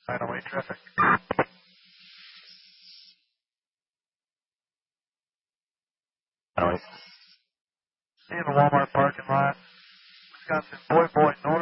908 traffic. See in the Walmart parking lot, Wisconsin Boy Boy North.